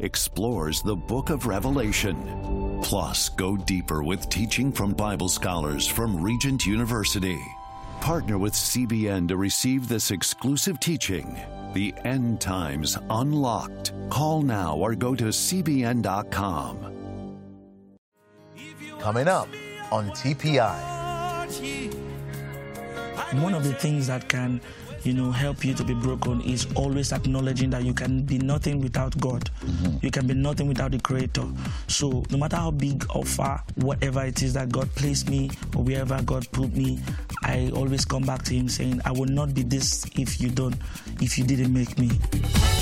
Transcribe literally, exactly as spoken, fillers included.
explores the book of Revelation. Plus, go deeper with teaching from Bible scholars from Regent University. Partner with C B N to receive this exclusive teaching, The End Times Unlocked. Call now or go to C B N dot com. Coming up on T P I. One of the things that can, you know, help you to be broken is always acknowledging that you can be nothing without God. Mm-hmm. You can be nothing without the Creator. So no matter how big or far, whatever it is that God placed me or wherever God put me, I always come back to Him saying, I will not be this if you don't, if you didn't make me.